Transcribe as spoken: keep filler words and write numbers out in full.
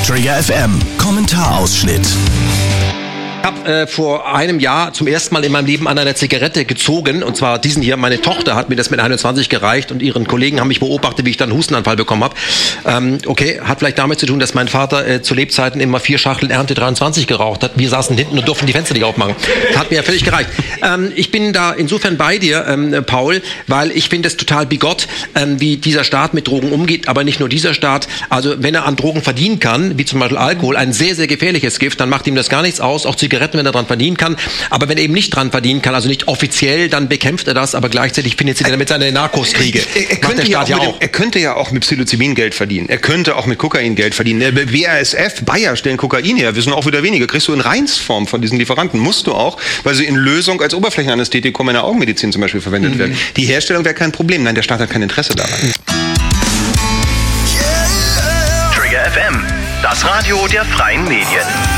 Trigger F M, Kommentarausschnitt. Ich habe äh, vor einem Jahr zum ersten Mal in meinem Leben an einer Zigarette gezogen. Und zwar diesen hier. Meine Tochter hat mir das mit einundzwanzig gereicht und ihren Kollegen haben mich beobachtet, wie ich dann einen Hustenanfall bekommen habe. Ähm, okay, hat vielleicht damit zu tun, dass mein Vater äh, zu Lebzeiten immer vier Schachteln Ernte dreiundzwanzig geraucht hat. Wir saßen hinten und durften die Fenster nicht aufmachen. Hat mir ja völlig gereicht. Ähm, ich bin da insofern bei dir, ähm, Paul, weil ich finde es total bigott, ähm, wie dieser Staat mit Drogen umgeht. Aber nicht nur dieser Staat. Also wenn er an Drogen verdienen kann, wie zum Beispiel Alkohol, ein sehr, sehr gefährliches Gift, dann macht ihm das gar nichts aus. Auch Zigaretten, wenn er dran verdienen kann. Aber wenn er eben nicht dran verdienen kann, also nicht offiziell, dann bekämpft er das, aber gleichzeitig finanziert er damit seine Narkoskriege. Er, er, könnte ja ja auch, er könnte ja auch mit Psilocybin Geld verdienen. Er könnte auch mit Kokain Geld verdienen. Der W R S F, Bayer stellen Kokain her. Wir sind auch wieder weniger. Kriegst du in Reinsform von diesen Lieferanten. Musst du auch, weil sie in Lösung als Oberflächenanästhetikum in der Augenmedizin zum Beispiel verwendet mhm. werden. Die Herstellung wäre kein Problem. Nein, der Staat hat kein Interesse daran. Trigger F M, das Radio der freien Medien.